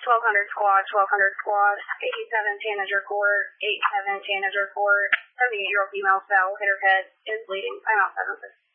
1200 squad, 1200 squad, 87 Tanager Court, 87 Tanager Court, 78-year-old female fell, hit her head, is bleeding. I'm out 7-6.